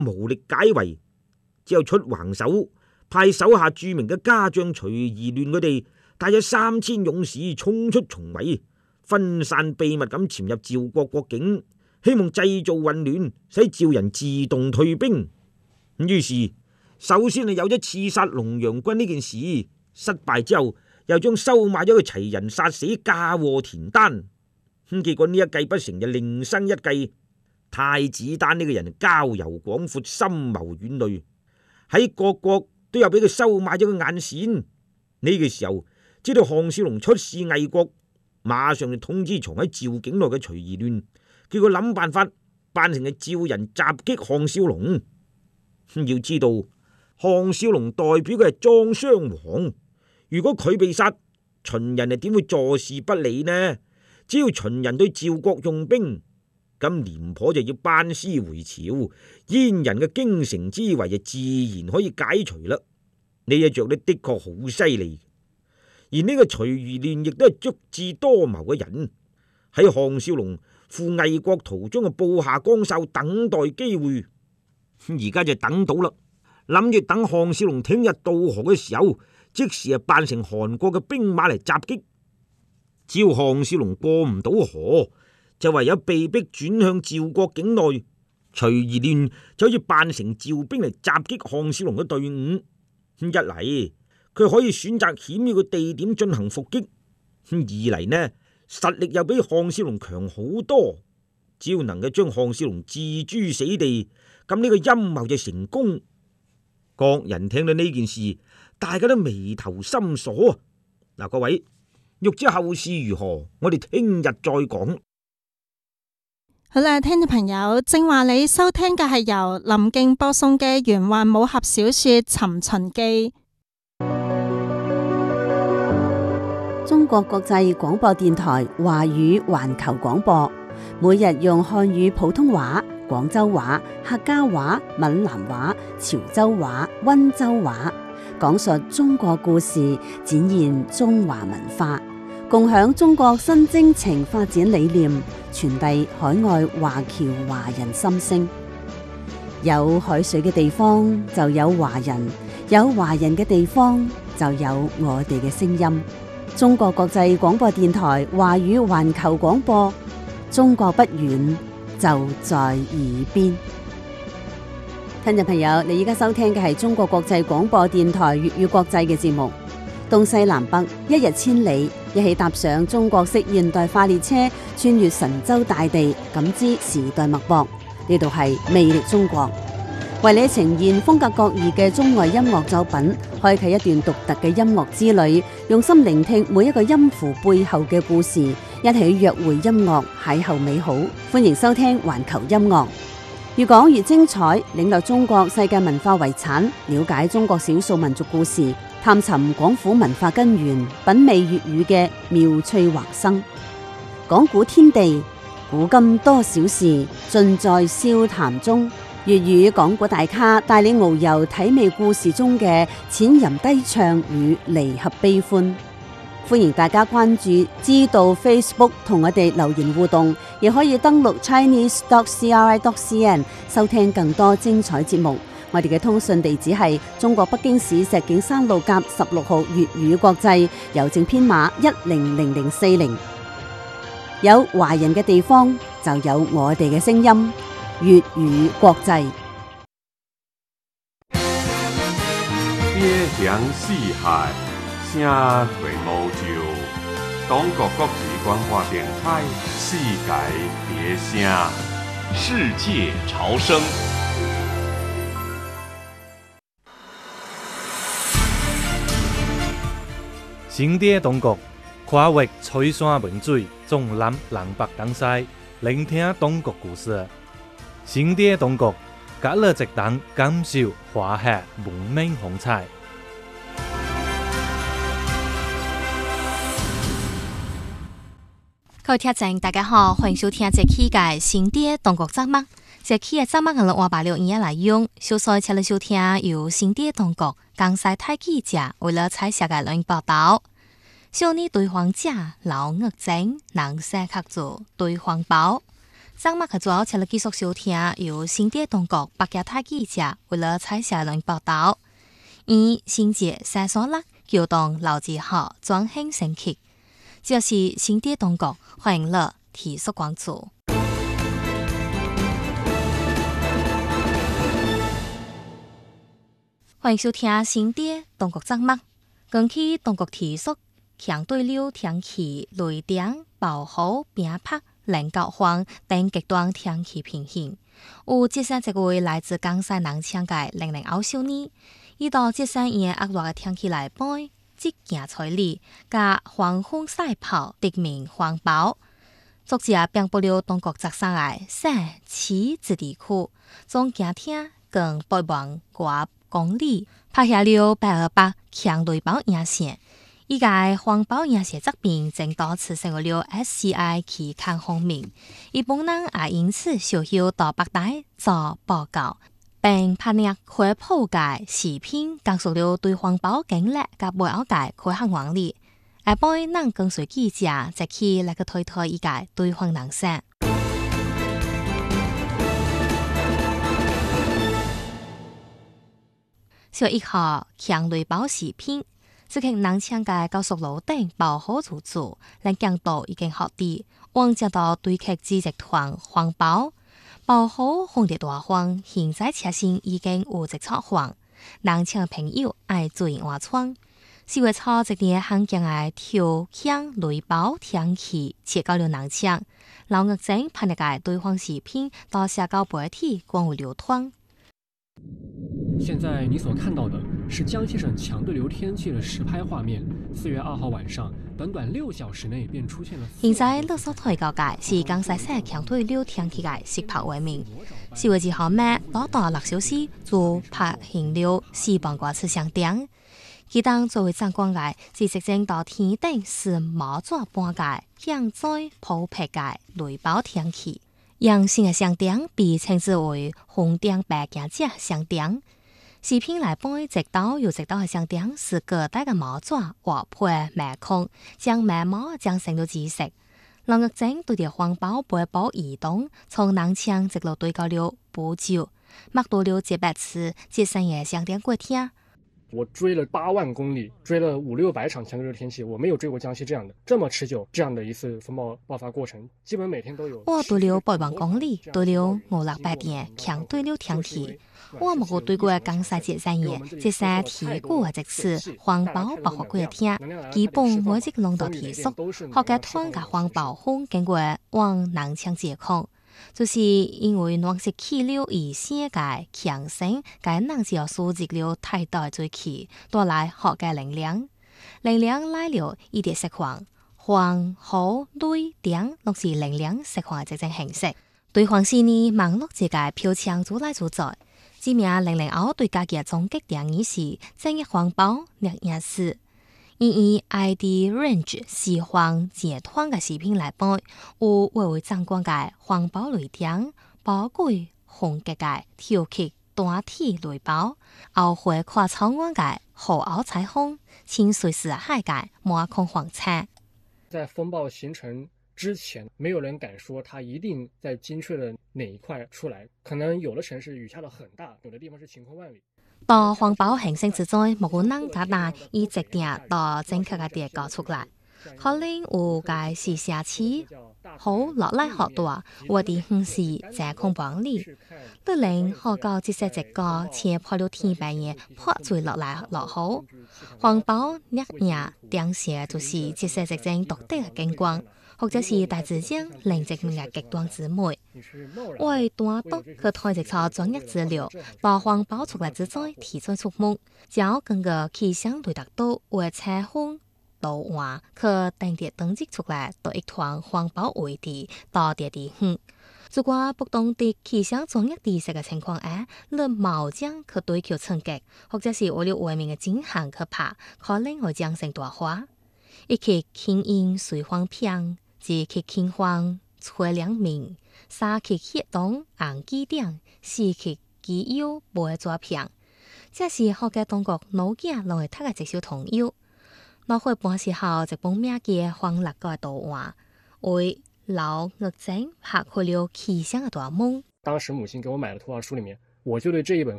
無力解圍，只有出橫手，派手下著名嘅家將徐宜亂佢哋帶咗3000勇士衝出重圍，分散秘密咁潛入趙國國境，希望製造混亂，使趙人自動退兵。於是首先係有咗刺殺龍陽君呢件事，失敗之後又將收買咗佢齊人殺死嫁禍田丹。結果呢一計不成，就另生一計。太子丹呢個人交遊廣闊，深謀遠慮，喺各國都有俾佢收買咗個眼線。呢個時候知道項少龍出使魏國，馬上就通知藏喺趙境內嘅徐宜亂，叫佢諗辦法扮成係趙人襲擊項少龍。要知道項少龍代表嘅係莊襄王，如果佢被殺，秦人係點會坐視不理呢？只要秦人對趙國用兵，咁廉頗就要班師回朝，燕人嘅京城之圍就自然可以解除啦。呢一着呢的確好犀利，而呢個徐宜亂亦都係足智多謀嘅人，喺項少龍赴魏國途中嘅布下崗哨，等待機會。而家就等到啦，諗住等項少龍聽日渡河嘅時候，即時係扮成韓國嘅兵馬嚟襲擊。只要項少龍過唔到河，就唯有被逼轉向趙國境內。徐宜亂就可以扮成趙兵嚟襲擊項少龍嘅隊伍。一嚟佢可以選擇險要嘅地點進行伏擊，二嚟呢實力又比項少龍強好多。只要能夠將項少龍置諸死地，咁呢個陰謀就成功。各人聽到呢件事，大家都眉頭深鎖。嗱，各位，欲知後事如何，我哋聽日再講。 好啦，聽眾朋友，正話你收聽嘅係由林敬播送嘅玄幻武俠小說《尋秦記》。 中國國際廣播電台華語環球廣播，每日用漢語普通話、廣州話、客家話、閩南話、潮州話、溫州話，講述中國故事，展現中華文化，共享中國新征程發展理念，傳遞海外華僑華人心聲。有海水嘅地方就有華人，有華人嘅地方就有我哋嘅聲音。中國國際廣播電台華語環球廣播，中國不遠，就在耳邊。聽眾朋友，你而家收聽嘅係中國國際廣播電台粵語國際嘅節目。東西南北，一日千里，一起踏上中國式現代化列車，穿越神州大地，感知時代脈搏。呢度係魅力中國，為你呈現風格各異嘅中外音樂作品，開啟一段獨特嘅音樂之旅，用心聆聽每一個音符背後嘅故事，一起約會音樂，邂逅美好。歡迎收聽環球音樂，越講越精彩，領略中國世界文化遺產，了解中國少數民族故事，探尋廣府文化根源，品味粵語嘅妙趣橫生。講古天地，古今多少事，盡在笑談中。粵語講古大咖帶你遨遊體味故事中嘅淺吟低唱與離合悲歡。歡迎大家關注知道 Facebook 同我哋留言互動，亦可以登錄 chinese.cri.cn 收聽更多精彩節目。我哋嘅通訊地址係中國北京市石景山路甲16號粵語國際，郵政編碼100040。有華人嘅地方就有我哋嘅聲音，粵語國際。 邊鄉四海，聲退無就。中國國際廣播電台，世界別聲， 世界潮聲。新的中國，跨越翠山文水，縱覽南北東西，聆聽中國故事。新的中國，隔了直等感受華夏文明風采。 各位聽眾大家好，歡迎收聽這期嘅新的中國節目。這期嘅節目我哋話6年來用，小賽請你收聽由新的中國江西太記者為了採寫嘅錄報道。少年對黃甲老惡整，能寫刻做對黃包。 张麦克主要请了继续收听由新店东国北家太记者为了采写人报道，以新界三所勒桥洞老字号转型升级，这是新店东国欢迎了提速关注。欢迎收听新店东国节目。根据中国提速强对流天气雷电、暴雨、冰雹、冷高荒等极端天气情形，有73位来自江西南昌嘅00後少年，伊到73年惡劣嘅天氣嚟背，即行彩禮加黃昏賽跑敵名黃包。作者並不了中國浙山嘅山市之地區，總行廳更8萬多公里，拍下了828強雷暴影線。依個黃包影線側邊正多次成為了 SCI 期刊封面，而本人也因此受邀到北大做報告，並拍攝開鋪嘅視頻，講述了對黃包經歷及背後嘅開行原理。下背能跟隨記者一起來個推推依個對黃人生。小1號強雷暴視頻，即係南昌嘅高速路頂暴雨如注，連強度已經學啲，往接到對客自集團黃包，暴雨風力大風，現在車線已經有直錯黃，南昌嘅朋友愛注意安全。4月初一年罕見嘅超強雷暴天氣，切到了南昌，老岳正拍呢個對黃視頻到社交媒體廣為流傳。 现在你所看到的是江西省强对流天气的实拍画面。4月2號晚上，短短6小時內便出現了。 現在你所睇到嘅是江西省強對流天氣嘅實拍畫面。4月2號晚短短6小時就拍現了4萬多次相點。其當作為壯觀嘅是直正到天頂是毛爪般嘅降災普遍嘅雷暴天氣。陽性嘅相點被稱之為紅頂白鏡者相點。視頻來背直刀又直刀嘅相點是各大嘅毛爪劃破眉孔，將眉毛將成到紫色。老岳正對住黃包背包移動，從南昌直路對到了補州，麥到了700次，接生嘅相點過聽。 我追了8萬公里，追了500-600場強對流天氣，我沒有追過江西這麼持久這樣的一次風暴爆發過程，基本每天都有。 我對了8萬公里，對了500-600點強對流天氣。我冇對過江西73年，這些提過嘅直次黃包爆發過聽，基本每隻弄到提速，學嘅團嘅黃包風經過往南昌接控。就是因為暖色氣流而生嘅強聲，嘅能只有數值了太大最氣，帶來學嘅能量來了一啲釋放，黃好雷電落是能量釋放嘅直正形式。對黃時呢網絡自界飄槍做來做在，知名00後對家嘅終極定義是正一黃包略也是。以 ID range 是黃集團嘅視頻來背，有為壯觀嘅黃包雷電、寶貴紅極嘅挑擊單體雷暴，後會跨草原嘅河凹彩虹，清水是海嘅滿空黃彩。 在風暴形成之前，沒有人敢說它一定在精確的哪一塊出來，可能有的城市雨下得很大，有的地方是晴空萬里。 到黃包形成之災，冇能簡單以直定到正確嘅地搞出來，可能有嘅是下次好落來好多，或者是正空幫你，都令學校這些直個切破了天白嘢破墜落來落好。黃包一日當時就是這些直正獨特嘅景觀。或者是大自然令殖民嘅極端之美，為單獨去推直錯專業資料，把黃包出來之災提出出目，將更個氣象對特度為車風導畫去定點登記出來，到一團黃包為地到地地哼。如果不懂得氣象專業知識嘅情況下，你冇將去對橋衝擊，或者是為了外面嘅景象去拍，可能會釀成大禍。一期輕音隨風飄。自期輕黃吹兩面，3期黑洞硬機頂，4期機腰背抓平。這是學嘅中國腦筋來睇嘅直小同樣。攞去半時候就幫咩嘅黃立個導畫，為老我仔拍開了奇想嘅大夢。 當時母親給我買的圖畫書裡面，我就對這一本